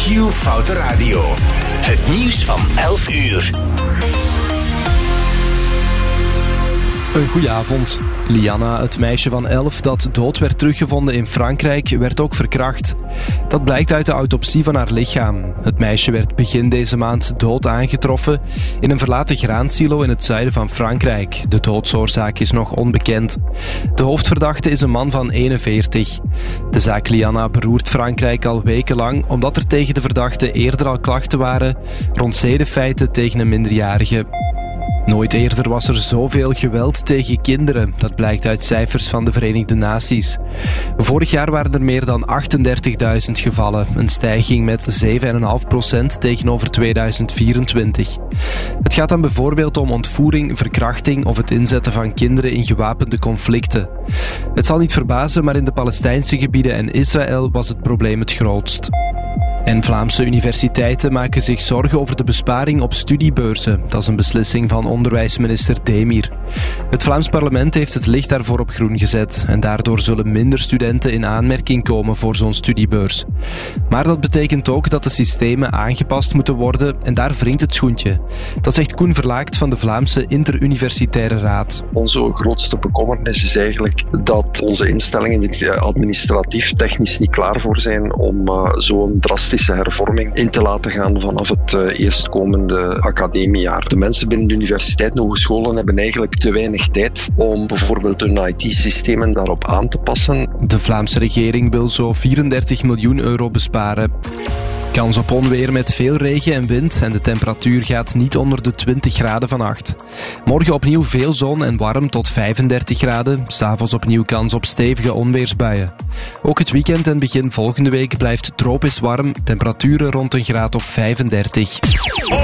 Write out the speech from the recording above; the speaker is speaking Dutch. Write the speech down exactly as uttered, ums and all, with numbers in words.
Q Foute Radio. Het nieuws van elf uur. Een goeie avond. Liana, het meisje van elf dat dood werd teruggevonden in Frankrijk, werd ook verkracht. Dat blijkt uit de autopsie van haar lichaam. Het meisje werd begin deze maand dood aangetroffen in een verlaten graansilo in het zuiden van Frankrijk. De doodsoorzaak is nog onbekend. De hoofdverdachte is een man van eenenveertig. De zaak Liana beroert Frankrijk al wekenlang omdat er tegen de verdachte eerder al klachten waren rond zedenfeiten tegen een minderjarige. Nooit eerder was er zoveel geweld tegen kinderen. Dat blijkt uit cijfers van de Verenigde Naties. Vorig jaar waren er meer dan achtendertigduizend gevallen. Een stijging met zeven komma vijf procent tegenover tweeduizend vierentwintig. Het gaat dan bijvoorbeeld om ontvoering, verkrachting of het inzetten van kinderen in gewapende conflicten. Het zal niet verbazen, maar in de Palestijnse gebieden en Israël was het probleem het grootst. En Vlaamse universiteiten maken zich zorgen over de besparing op studiebeurzen. Dat is een beslissing van onderwijsminister Demir. Het Vlaams parlement heeft het licht daarvoor op groen gezet en daardoor zullen minder studenten in aanmerking komen voor zo'n studiebeurs. Maar dat betekent ook dat de systemen aangepast moeten worden en daar wringt het schoentje. Dat zegt Koen Verlaakt van de Vlaamse Interuniversitaire Raad. Onze grootste bekommernis is eigenlijk dat onze instellingen er administratief, technisch niet klaar voor zijn om uh, zo'n drastische hervorming in te laten gaan vanaf het uh, eerstkomende academiejaar. De mensen binnen de universiteit en hogescholen hebben eigenlijk te weinig tijd om bijvoorbeeld hun I T-systemen daarop aan te passen. De Vlaamse regering wil zo vierendertig miljoen euro besparen. Kans op onweer met veel regen en wind en de temperatuur gaat niet onder de twintig graden vannacht. Morgen opnieuw veel zon en warm tot vijfendertig graden. 's Avonds opnieuw kans op stevige onweersbuien. Ook het weekend en begin volgende week blijft tropisch warm. Temperaturen rond een graad of vijfendertig.